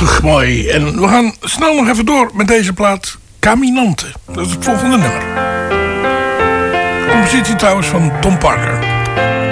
Prachtig mooi. En we gaan snel nog even door met deze plaat. Caminante. Dat is het volgende nummer. Compositie trouwens van Tom Parker.